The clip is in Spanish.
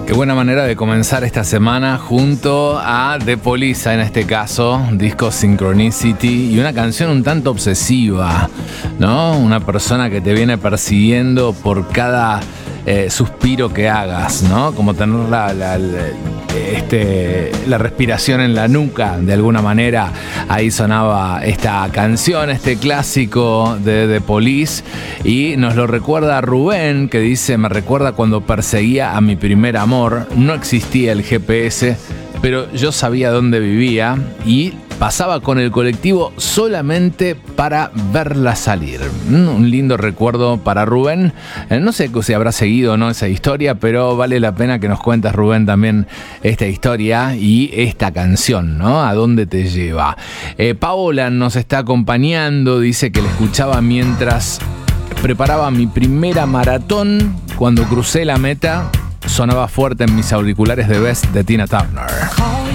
Qué buena manera de comenzar esta semana junto a The Police, en este caso, disco Synchronicity, y una canción un tanto obsesiva, ¿no? Una persona que te viene persiguiendo por cada suspiro que hagas, ¿no? Como tener la respiración en la nuca, de alguna manera. Ahí sonaba esta canción, este clásico de The Police, y nos lo recuerda Rubén, que dice: me recuerda cuando perseguía a mi primer amor, no existía el GPS, pero yo sabía dónde vivía y pasaba con el colectivo solamente para verla salir. Un lindo recuerdo para Rubén. No sé si habrá seguido o no esa historia, pero vale la pena que nos cuentes, Rubén, también esta historia y esta canción, ¿no? ¿A dónde te lleva? Paola nos está acompañando, dice que la escuchaba mientras preparaba mi primera maratón. Cuando crucé la meta, sonaba fuerte en mis auriculares de Best de Tina Turner.